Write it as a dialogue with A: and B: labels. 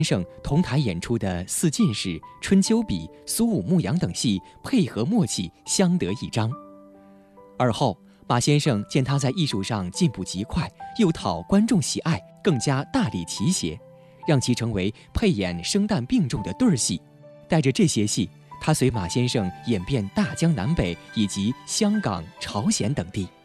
A: 生同台演出的《四进士》《春秋笔》《苏武牧羊》等戏配合默契，相得益彰。而后，马先生见他在艺术上进步极快，又讨观众喜爱，更加大力提携，让其成为配演生旦并重的对儿戏。带着这些戏，他随马先生演遍大江南北以及香港、朝鲜等地。